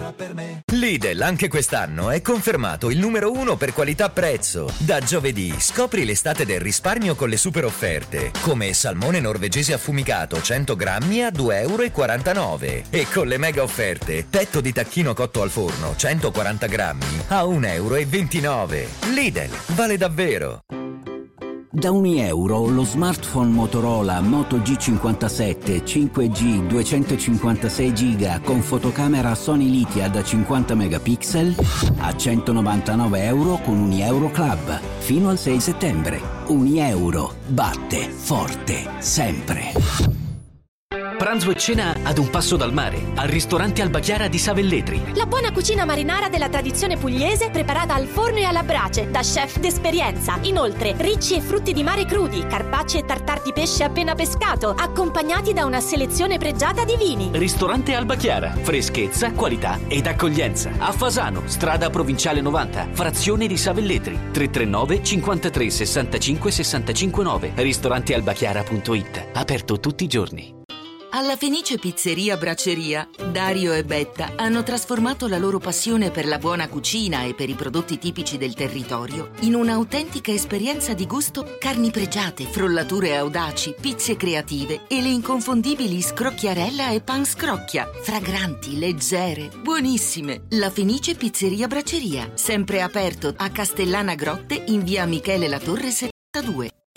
cucina per me. Lidl anche quest'anno è confermato il numero 1 per qualità-prezzo. Da giovedì scopri l'estate del risparmio con le super offerte, come salmone norvegese affumicato 100 grammi a 2,49 € e con le mega offerte petto di tacchino cotto al forno 140 grammi a 1,29 €. Lidl, vale davvero! Da €1 lo smartphone Motorola Moto G57 5G 256 GB con fotocamera Sony Lithia da 50 megapixel a €199 con Unieuro Club fino al 6 settembre. Unieuro batte forte sempre. Pranzo e cena ad un passo dal mare, al ristorante Alba Chiara di Savelletri. La buona cucina marinara della tradizione pugliese preparata al forno e alla brace da chef d'esperienza. Inoltre, ricci e frutti di mare crudi, carpacci e tartar di pesce appena pescato, accompagnati da una selezione pregiata di vini. Ristorante Alba Chiara, freschezza, qualità ed accoglienza. A Fasano, strada provinciale 90, frazione di Savelletri. 339 53 65 65 9. Ristorantealbachiara.it. Aperto tutti i giorni. Alla Fenice Pizzeria Bracceria, Dario e Betta hanno trasformato la loro passione per la buona cucina e per i prodotti tipici del territorio in un'autentica esperienza di gusto: carni pregiate, frollature audaci, pizze creative e le inconfondibili scrocchiarella e pan scrocchia, fragranti, leggere, buonissime. La Fenice Pizzeria Bracceria, sempre aperto a Castellana Grotte in via Michele Latorre 72.